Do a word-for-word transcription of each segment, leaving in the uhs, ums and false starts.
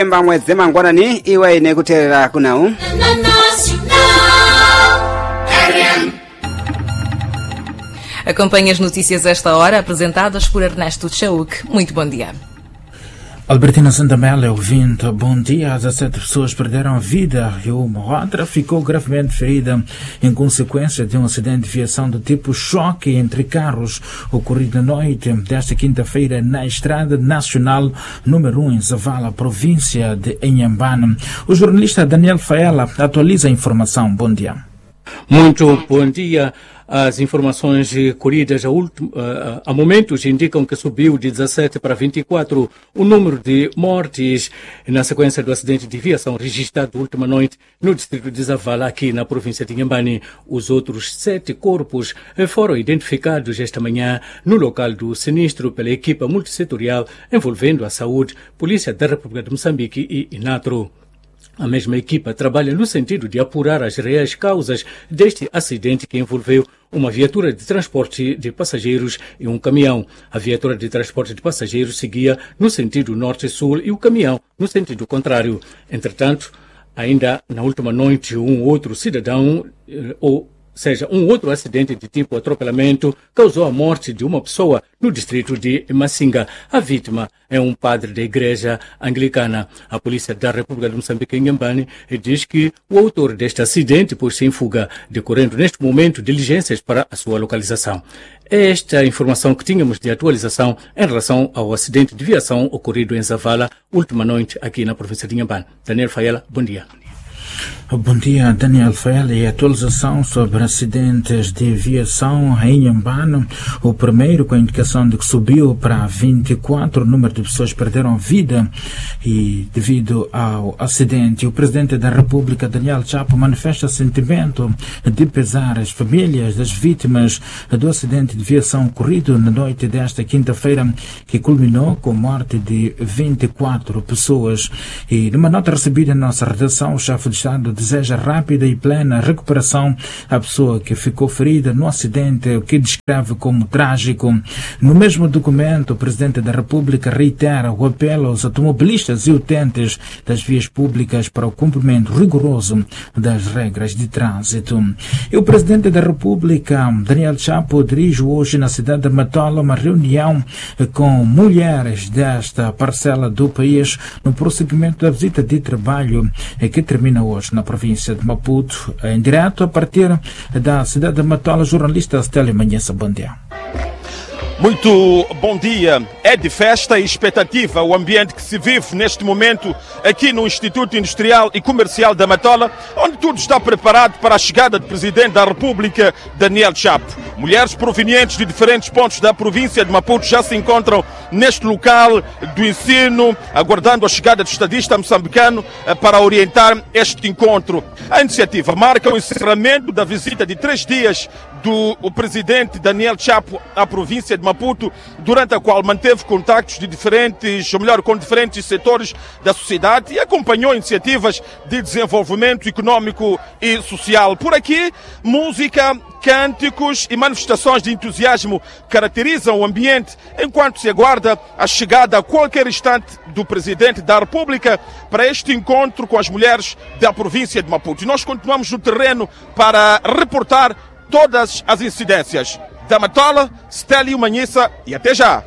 Mwezi mangwanani iwe nekuterera kunau. Acompanhe as notícias esta hora, apresentadas por Ernesto Chauk. Muito bom dia. Albertina Santamela, ouvinte, bom dia. dezessete pessoas perderam a vida e uma outra ficou gravemente ferida em consequência de um acidente de viação do tipo choque entre carros ocorrido na noite desta quinta-feira na Estrada Nacional número um em Zavala, província de Inhambane. O jornalista Daniel Faela atualiza a informação. Bom dia. Muito bom dia. As informações colhidas a, ultim, a, a momentos indicam que subiu de dezessete para vinte e quatro o número de mortes na sequência do acidente de viação registrado última noite no distrito de Zavala, aqui na província de Inhambane. Os outros sete corpos foram identificados esta manhã no local do sinistro pela equipa multissetorial envolvendo a saúde, Polícia da República de Moçambique e INATRO. A mesma equipa trabalha no sentido de apurar as reais causas deste acidente que envolveu uma viatura de transporte de passageiros e um caminhão. A viatura de transporte de passageiros seguia no sentido norte-sul e o caminhão no sentido contrário. Entretanto, ainda na última noite, um outro cidadão, ou seja, um outro acidente de tipo atropelamento causou a morte de uma pessoa no distrito de Massinga. A vítima é um padre da igreja anglicana. A Polícia da República de Moçambique, em Inhambane, diz que o autor deste acidente pôs-se em fuga, decorrendo neste momento diligências para a sua localização. Esta é a informação que tínhamos de atualização em relação ao acidente de viação ocorrido em Zavala, última noite aqui na província de Inhambane. Daniel Faela, bom dia. Bom dia, Daniel Faela. E atualização sobre acidentes de viação em Inhambane. O primeiro com a indicação de que subiu para vinte e quatro o número de pessoas que perderam vida e devido ao acidente. O Presidente da República, Daniel Chapo, manifesta sentimento de pesar às famílias das vítimas do acidente de viação ocorrido na noite desta quinta-feira, que culminou com a morte de vinte e quatro pessoas. E numa nota recebida na nossa redação, o chefe de Estado deseja rápida e plena recuperação à pessoa que ficou ferida no acidente, o que descreve como trágico. No mesmo documento, o Presidente da República reitera o apelo aos automobilistas e utentes das vias públicas para o cumprimento rigoroso das regras de trânsito. E o Presidente da República, Daniel Chapo, dirige hoje na cidade de Matola uma reunião com mulheres desta parcela do país no prosseguimento da visita de trabalho que termina hoje na província de Maputo, em direto a partir da cidade de Matola, jornalista Stélio Manhessa. Bom dia. Muito bom dia. É de festa e expectativa o ambiente que se vive neste momento aqui no Instituto Industrial e Comercial da Matola, onde tudo está preparado para a chegada do Presidente da República, Daniel Chapo. Mulheres provenientes de diferentes pontos da província de Maputo já se encontram neste local do ensino, aguardando a chegada do estadista moçambicano para orientar este encontro. A iniciativa marca o encerramento da visita de três dias do o Presidente Daniel Chapo à província de Maputo, durante a qual manteve contactos de diferentes, ou melhor, com diferentes setores da sociedade e acompanhou iniciativas de desenvolvimento econômico e social. Por aqui, música, cânticos e manifestações de entusiasmo caracterizam o ambiente enquanto se aguarda a chegada a qualquer instante do Presidente da República para este encontro com as mulheres da província de Maputo. E nós continuamos no terreno para reportar todas as incidências. Da Matola, Stélio Manhissa, e até já!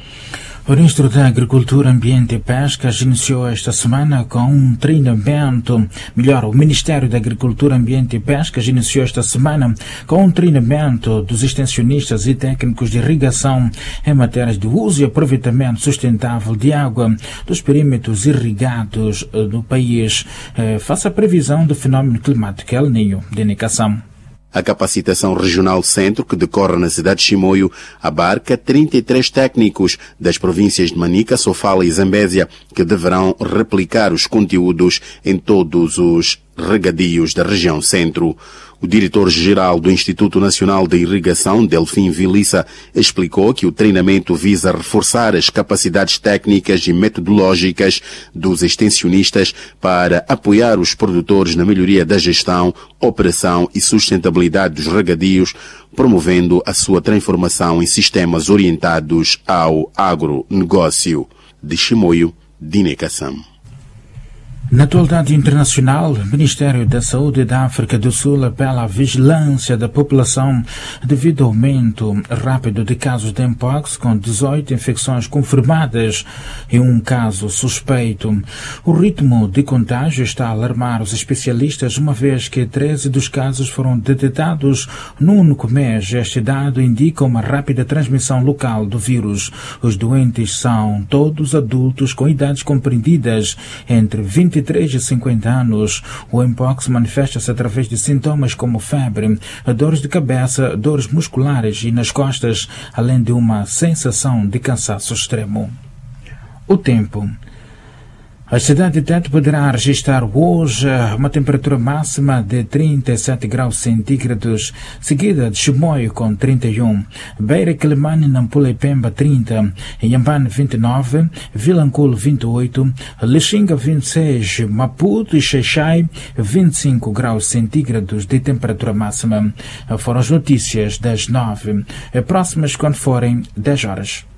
O Ministro da Agricultura, Ambiente e Pescas iniciou esta semana com um treinamento, melhor, o Ministério da Agricultura, Ambiente e Pescas iniciou esta semana com um treinamento dos extensionistas e técnicos de irrigação em matérias de uso e aproveitamento sustentável de água dos perímetros irrigados do país, eh, face à previsão do fenómeno climático El Niño de indicação. A capacitação regional centro, que decorre na cidade de Chimoio, abarca trinta e três técnicos das províncias de Manica, Sofala e Zambésia, que deverão replicar os conteúdos em todos os regadios da região centro. O diretor-geral do Instituto Nacional de Irrigação, Delfim Vilissa, explicou que o treinamento visa reforçar as capacidades técnicas e metodológicas dos extensionistas para apoiar os produtores na melhoria da gestão, operação e sustentabilidade dos regadios, promovendo a sua transformação em sistemas orientados ao agronegócio. De Chimoio, Dine Kassam. Na atualidade internacional, o Ministério da Saúde da África do Sul apela à vigilância da população devido ao aumento rápido de casos de Mpox, com dezoito infecções confirmadas e um caso suspeito. O ritmo de contágio está a alarmar os especialistas, uma vez que treze dos casos foram detectados num único mês. Este dado indica uma rápida transmissão local do vírus. Os doentes são todos adultos com idades compreendidas entre vinte e três e cinquenta anos. O Mpox manifesta-se através de sintomas como febre, dores de cabeça, dores musculares e nas costas, além de uma sensação de cansaço extremo. O tempo. A cidade de Tete poderá registrar hoje uma temperatura máxima de trinta e sete graus centígrados, seguida de Chimoio com trinta e um, Beira, Quelimane, Nampula e Pemba trinta, Inhambane vinte e nove, Vilanculo vinte e oito, Lixinga vinte e seis, Maputo e Xaixai vinte e cinco graus centígrados de temperatura máxima. Foram as notícias das nove, próximas quando forem dez horas.